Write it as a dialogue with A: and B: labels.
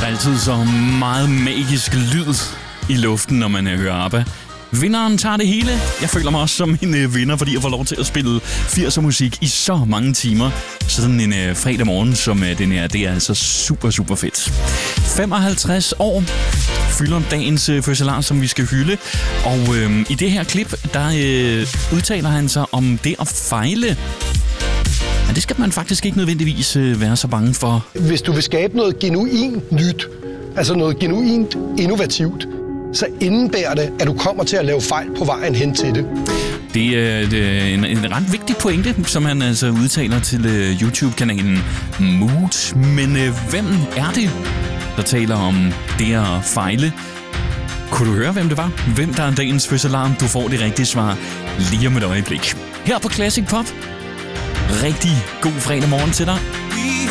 A: altid så meget magisk lyd i luften, når man hører ABBA. Vinderen tager det hele. Jeg føler mig også som en vinder, fordi jeg får lov til at spille 80'er musik i så mange timer. Sådan en fredag morgen som den her, det er altså super, super fedt. 55 år fylder dagens fødselar, som vi skal hylde. Og i det her klip, der udtaler han sig om det at fejle. Men det skal man faktisk ikke nødvendigvis være så bange for.
B: Hvis du vil skabe noget genuint nyt, altså noget genuint innovativt, så indebærer det, at du kommer til at lave fejl på vejen hen til det.
A: Det er en ret vigtig pointe, som han altså udtaler til YouTube-kanalen Mood. Men hvem er det, der taler om det at fejle? Kunne du høre, hvem det var? Hvem der er dagens fødselar? Du får det rigtige svar lige om et øjeblik. Her på Classic Pop. Rigtig god fredag morgen til dig.